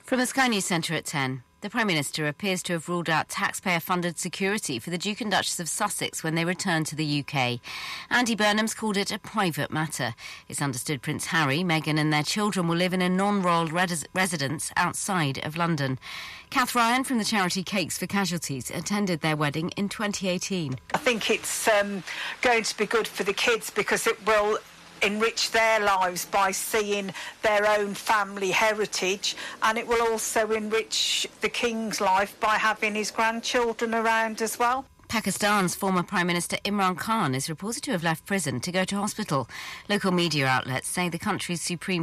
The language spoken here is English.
From the Sky News Centre at 10. The Prime Minister appears to have ruled out taxpayer-funded security for the Duke and Duchess of Sussex when they return to the UK. Andy Burnham's called it a private matter. It's understood Prince Harry, Meghan and their children will live in a non-royal residence outside of London. Kath Ryan from the charity Cakes for Casualties attended their wedding in 2018. I think it's going to be good for the kids because it will enrich their lives by seeing their own family heritage, and it will also enrich the King's life by having his grandchildren around as well. Pakistan's former Prime Minister Imran Khan is reported to have left prison to go to hospital. Local media outlets say the country's Supreme